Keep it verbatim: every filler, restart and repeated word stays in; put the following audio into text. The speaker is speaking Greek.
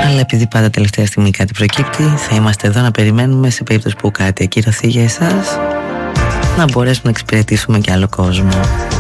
Αλλά επειδή πάντα τελευταία στιγμή κάτι προκύπτει, θα είμαστε εδώ να περιμένουμε σε περίπτωση που κάτι ακυρωθεί για εσάς, να μπορέσουμε να εξυπηρετήσουμε και άλλο κόσμο.